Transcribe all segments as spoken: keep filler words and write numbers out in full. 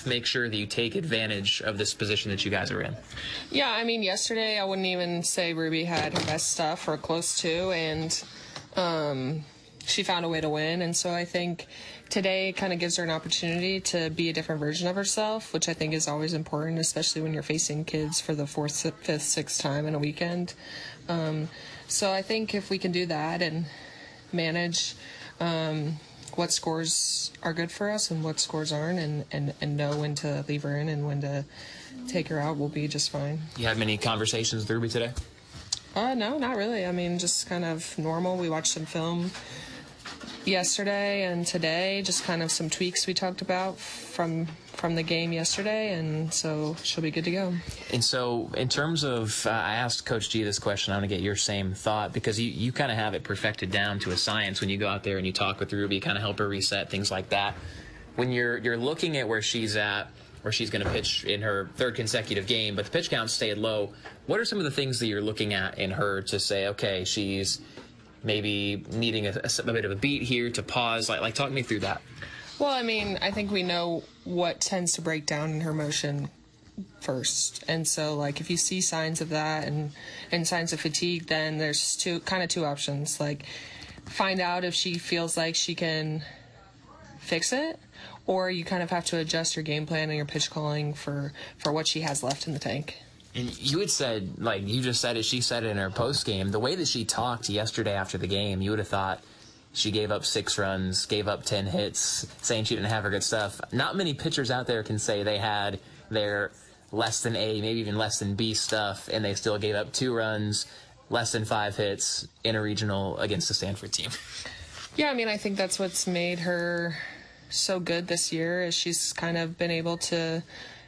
best make sure that you take advantage of this position that you guys are in? Yeah, I mean, yesterday I wouldn't even say Ruby had her best stuff or close to, and um, she found a way to win. And so I think today kind of gives her an opportunity to be a different version of herself, which I think is always important, especially when you're facing kids for the fourth, fifth, sixth time in a weekend. Um, so I think if we can do that and manage um, what scores are good for us and what scores aren't, and, and, and know when to leave her in and when to take her out, we'll be just fine. You had many conversations with Ruby today? Uh, no, not really. I mean, just kind of normal. We watched some film yesterday and today, just kind of some tweaks we talked about from from the game yesterday, and so she'll be good to go. And so in terms of, uh, I asked Coach G this question, I want to get your same thought, because you, you kind of have it perfected down to a science when you go out there and you talk with Ruby, kind of help her reset, things like that. When you're you're looking at where she's at, where she's going to pitch in her third consecutive game, but the pitch count stayed low, what are some of the things that you're looking at in her to say, okay, she's maybe needing a, a, a bit of a beat here to pause? Like, like, talk me through that. Well, I mean, I think we know what tends to break down in her motion first. And so, like, if you see signs of that and, and signs of fatigue, then there's two kind of two options. Like, find out if she feels like she can fix it, or you kind of have to adjust your game plan and your pitch calling for, for what she has left in the tank. And you had said, like you just said it, she said it in her post game, the way that she talked yesterday after the game, you would have thought she gave up six runs, gave up ten hits, saying she didn't have her good stuff. Not many pitchers out there can say they had their less than A, maybe even less than B stuff, and they still gave up two runs, less than five hits in a regional against the Stanford team. Yeah, I mean, I think that's what's made her so good this year, is she's kind of been able to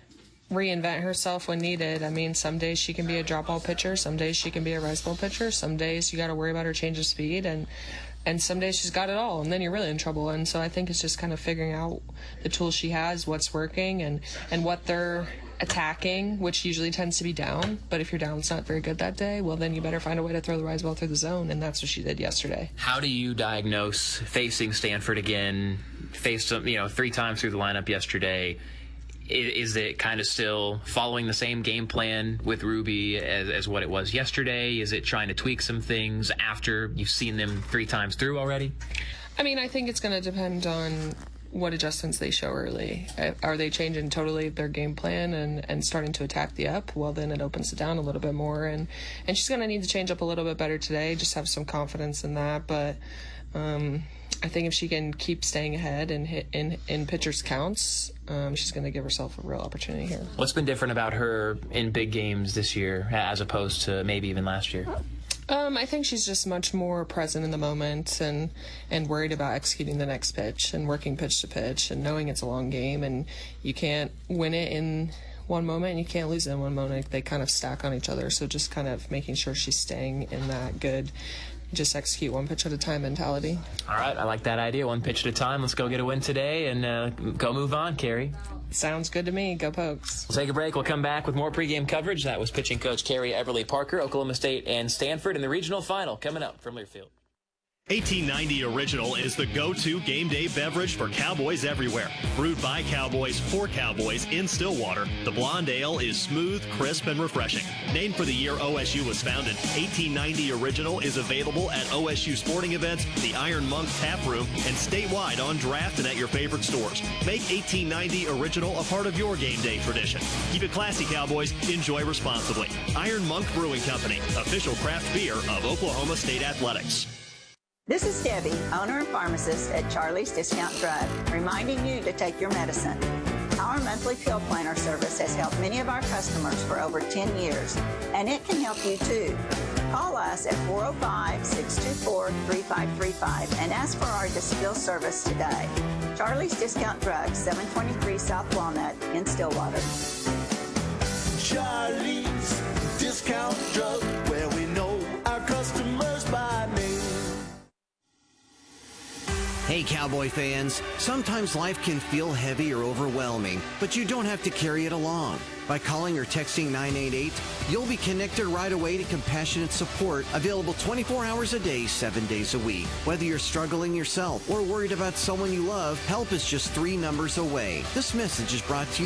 reinvent herself when needed. I mean, some days she can be a drop ball pitcher, some days she can be a rise ball pitcher, some days you got to worry about her change of speed, and and some days she's got it all, and then you're really in trouble. And so I think it's just kind of figuring out the tools she has, what's working, and and what they're attacking, which usually tends to be down. But if your down's not very good that day, well, then you better find a way to throw the rise ball through the zone, and that's what she did yesterday. How do you diagnose facing Stanford again, faced them, you know, three times through the lineup yesterday? Is it kind of still following the same game plan with Ruby as, as what it was yesterday? Is it trying to tweak some things after you've seen them three times through already? I mean, I think it's going to depend on what adjustments they show early. Are they changing totally their game plan and, and starting to attack the up? Well, then it opens it down a little bit more. And, and she's going to need to change up a little bit better today, just have some confidence in that. But um, I think if she can keep staying ahead and hit in, in pitchers' counts, um, she's going to give herself a real opportunity here. What's been different about her in big games this year as opposed to maybe even last year? Um, I think she's just much more present in the moment and, and worried about executing the next pitch and working pitch to pitch and knowing it's a long game and you can't win it in one moment and you can't lose it in one moment. They kind of stack on each other. So just kind of making sure she's staying in that good, just execute one pitch at a time mentality. All right, I like that idea. One pitch at a time. Let's go get a win today and uh, go move on, Carrie. Sounds good to me. Go Pokes. We'll take a break. We'll come back with more pregame coverage. That was pitching coach Carrie Everly Parker, Oklahoma State and Stanford in the regional final coming up from Learfield. eighteen ninety Original is the go-to game day beverage for Cowboys everywhere. Brewed by Cowboys for Cowboys in Stillwater, the blonde ale is smooth, crisp, and refreshing. Named for the year O S U was founded, eighteen ninety Original is available at O S U sporting events, the Iron Monk Tap Room, and statewide on draft and at your favorite stores. Make eighteen ninety Original a part of your game day tradition. Keep it classy, Cowboys. Enjoy responsibly. Iron Monk Brewing Company, official craft beer of Oklahoma State Athletics. This is Debbie, owner and pharmacist at Charlie's Discount Drug, reminding you to take your medicine. Our monthly pill planner service has helped many of our customers for over ten years, and it can help you too. Call us at four oh five, six two four, three five three five and ask for our Dispill service today. Charlie's Discount Drug, seven twenty-three South Walnut in Stillwater. Charlie's Discount Drug, where we know our customers by name. Hey Cowboy fans, sometimes life can feel heavy or overwhelming, but you don't have to carry it along. By calling or texting nine eight eight, you'll be connected right away to compassionate support available twenty-four hours a day, seven days a week. Whether you're struggling yourself or worried about someone you love, help is just three numbers away. This message is brought to you